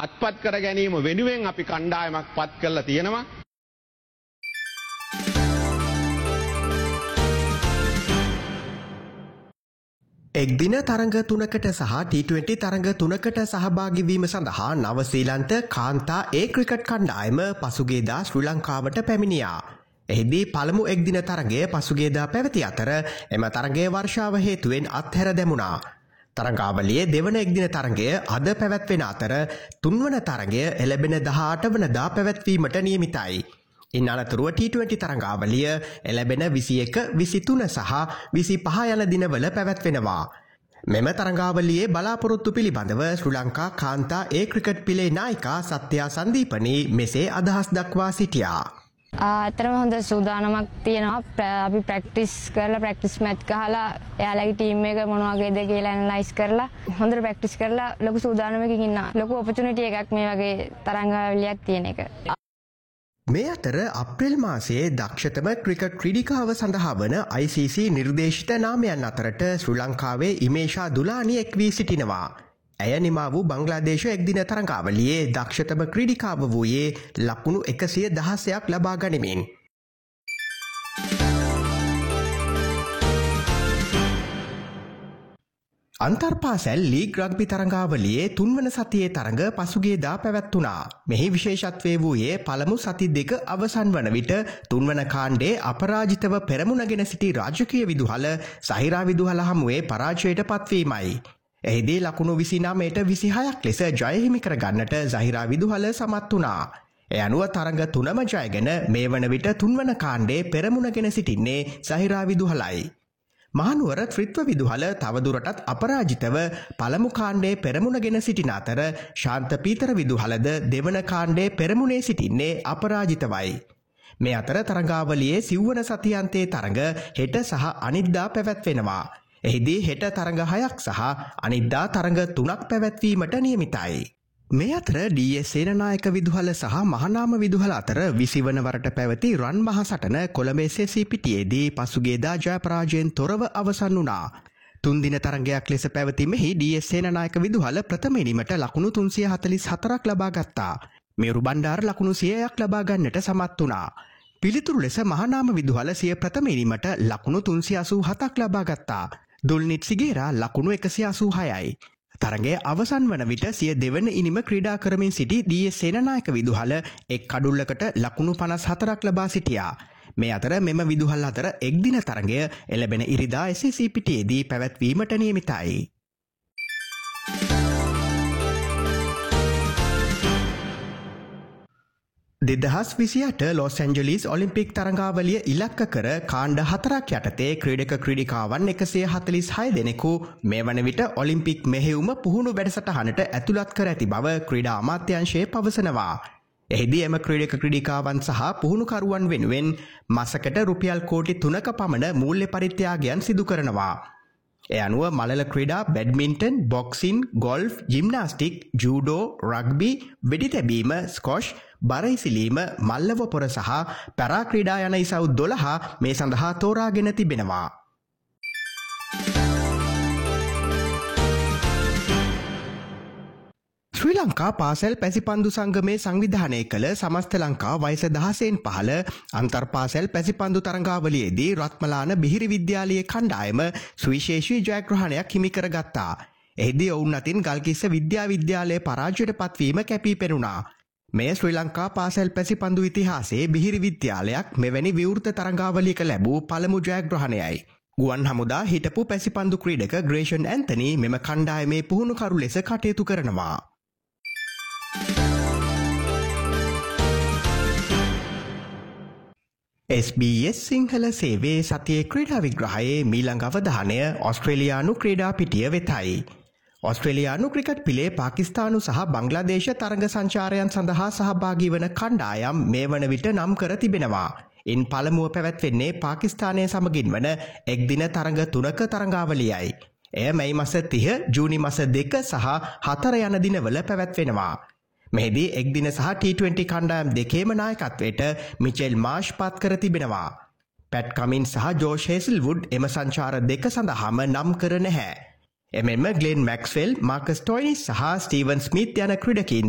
අත්පත් කර ගැනීම වෙනුවෙන් අපි කණ්ඩායමක් පත් කරලා තියෙනවා. එක්දින තරඟ 3කට සහ T20 තරඟ 3කට සහභාගී වීම සඳහා නව ශ්‍රීලන්ත කාන්තා A ක්‍රිකට් කණ්ඩායම පසුගියදා ශ්‍රී ලංකාවට පැමිණියා. එහිදී පළමු එක්දින තරඟය පසුගියදා පැවති අතර එම තරඟයේ වර්ෂාව හේතුවෙන් අත්හැර දැමුණා. තරඟාවලියේ දෙවන එක්දින තරඟය අද පැවැත්වෙන අතර තුන්වන තරඟය එළඹෙන 18 වනදා පැවැත්වීමට නියමිතයි. ඉන් අනතුරුව T20 තරඟාවලිය එළඹෙන 21, 23 සහ 25 යන දිනවල පැවැත්වෙනවා. මෙම තරඟාවලියේ බලාපොරොත්තු පිළිබඳව ශ්‍රී ලංකා කාන්තා A ක්‍රිකට් පිලේ නායිකා සත්‍යා සංදීපනී මෙසේ අදහස් දක්වා සිටියා. අතරම හොඳ සූදානමක් තියෙනවා. අපි ප්‍රැක්ටිස් කරලා ප්‍රැක්ටිස් මැච් ගහලා එයාලගේ ටීම් එක මොන වගේද කියලා ඇනලයිස් කරලා හොඳට ප්‍රැක්ටිස් කරලා ලොකු සූදානමකින් ඉන්නවා. ලොකු ඔපචුනිටි එකක් මේ වගේ තරඟාවලියක් තියෙන එක. මේ අතර අප්‍රේල් මාසයේ දක්ෂතම ක්‍රිකට් ක්‍රීඩිකාව සඳහා වන ICC නිර්දේශිත නාමයන් අතරට ශ්‍රී ලංකාවේ ඉමේෂා දුලානි එක් වී සිටිනවා. ඇය නිමා වූ බංග්ලාදේශ එක්දින තරඟාවලියේ දක්ෂතම ක්‍රීඩිකාව වූයේ ලකුණු 116ක් ලබා ගනිමින්. අන්තර්පාසැල් ලීග් රග්බි තරඟාවලියේ තුන්වන සතියේ තරඟ පසුගියදා පැවැත්වුණා. මෙහි විශේෂත්වය වූයේ පළමු සති දෙක අවසන් වන විට තුන්වන කාණ්ඩේ අපරාජිතව පෙරමුණගෙන සිටි රාජකීය විදුහල සහිරා විදුහල හමුවේ පරාජයට පත්වීමයි. එහිදී ලකුණු 29ට 26ක් ලෙස ජය හිමි කර ගන්නට සහිරා විදුහල සමත් වුණා. ඒ අනුව තරඟ තුනම ජයගෙන මේ වන විට තුන්වන කාණ්ඩේ පෙරමුණගෙන සිටින්නේ සහිරා විදුහලයි. මහනුවර ත්‍රිත්ව විදුහල තවදුරටත් අපරාජිතව පළමු කාණ්ඩේ පෙරමුණගෙන සිටින අතර ශාන්ත පීතර විදුහලද දෙවන කාණ්ඩේ පෙරමුණේ සිටින්නේ අපරාජිතවයි. මේ අතර තරඟාවලියේ සිව්වන සතියන්තයේ තරඟ හෙට සහ අනිද්දා පැවැත්වෙනවා. එහිදී හෙට තරඟ 6ක් සහ අනිද්දා තරඟ 3ක් පැවැත්වීමට නියමිතයි. මේ අතර DS සේනනායක විදුහල සහ මහනාම විදුහල අතර 20 වන වරට පැවති රන් මහ සටන කොළඹ SSC පිටියේදී පසුගියදා ජය පරාජයෙන් තොරව අවසන් වුණා. තුන් දින තරඟයක් ලෙස පැවති මෙහි DS සේනනායක විදුහල ප්‍රථම ඉනිමට ලකුණු 344ක් ලබා ගත්තා. මේරු බණ්ඩාර ලකුණු 100ක් ලබා ගන්නට සමත් වුණා. පිළිතුරු ලෙස මහනාම විදුහල සිය ප්‍රථම ඉනිමට ලකුණු 387ක් ලබා ගත්තා. දුල්නිත් සිගේරා ලකුණු 186යි. තරගයේ අවසන් වන විට සිය දෙවන ඉනිම ක්‍රීඩා කරමින් සිටි DS සේනනායක විදුහල එක් කඩුල්ලකට ලකුණු 54ක් ලබා සිටියා. මේ අතර මෙම විදුහල් අතර එක්දින තරගය එළඹෙන ඉරිදා SSC පිටියේදී පැවැත්වීමට නියමිතයි. දෙදහස් 28 ලොස් ඇන්ජලිස් ඔලිම්පික් තරඟාවලිය ඉලක්ක කර කාණ්ඩ 4ක් යටතේ ක්‍රීඩක ක්‍රීඩිකාවන් 146 දෙනෙකු මේ වන විට ඔලිම්පික් මෙහෙයුම පුහුණු වැඩසටහනට ඇතුළත් කර ඇති බව ක්‍රීඩා අමාත්‍යාංශය පවසනවා. එහිදී එම ක්‍රීඩක ක්‍රීඩිකාවන් සහ පුහුණුකරුවන් වෙනුවෙන් මාසකට රුපියල් කෝටි 3ක පමණ මූල්‍ය පරිත්‍යාගයන් සිදු කරනවා. ඒ අනුව මලල ක්‍රීඩා badminton, boxing, golf, gymnastic, judo, rugby, වෙඩි තැබීම, ස්කොෂ්, බර ඉසිලීම, මල්ලව පොර සහ පැරා ක්‍රීඩා යන ඉසව් 12 මේ සඳහා තෝරාගෙන තිබෙනවා. ශ්‍රී ලංකා පාසැල් පැසිපන්දු සංගමේ සංවිධානය කළ සමස්ත ලංකා වයස 16න් පහළ අන්තර්පාසැල් පැසිපන්දු තරඟාවලියේදී රත්මලාන බිහිරි විද්‍යාලයේ කණ්ඩායම සුවිශේෂී ජයග්‍රහණයක් හිමි කරගත්තා. එහිදී ඔවුන් අතින් ගල්කිස්ස විද්‍යාලය පරාජයට පත්වීම කැපී පෙනුණා. මෙය ශ්‍රී ලංකා පාසැල් පැසිපන්දු ඉතිහාසයේ බිහිරි විද්‍යාලයක් මෙවැනි විවෘත තරඟාවලියක ලැබූ පළමු ජයග්‍රහණයයි. ගුවන් හමුදා හිටපු පැසිපන්දු ක්‍රීඩක ග්‍රේෂන් ඇන්තනි මෙම කණ්ඩායමේ පුහුණුකරු ලෙස කටයුතු කරනවා. SBS සිංහල සේවයේ සතියේ ක්‍රීඩා විග්‍රහයේ මීළඟ අවධානය ඔස්ට්‍රේලියානු ක්‍රීඩා පිටිය වෙතයි. ඔස්ට්‍රේලියානු ක්‍රිකට් පිලේ පාකිස්තානු සහ බංග්ලාදේශ තරඟ සංචාරයන් සඳහා සහභාගී වන කණ්ඩායම් මේ වන විට නම් කර තිබෙනවා. ඉන් පළමුව පැවැත්වෙන්නේ පාකිස්තානය සමගින් වන එක්දින තරඟ 3ක තරඟාවලියයි. එය මැයි මස 30, ජූනි මස 2 සහ 4 යන දිනවල පැවැත්වෙනවා. මෙහිදී එක්දින සහ T20 කණ්ඩායම් දෙකේම නායකත්වයට මිචෙල් මාෂ් පත් කර තිබෙනවා. පැට් කමින් සහ ජෝෂ් හේසල්වුඩ් එම සංචාර දෙක සඳහාම නම් කර නැහැ. එමෙන්ම ග්ලෙන් මැක්ස්වෙල්, මාකස් ටොයිනිස් සහ ස්ටීවන් ස්මිත් යන ක්‍රීඩකීන්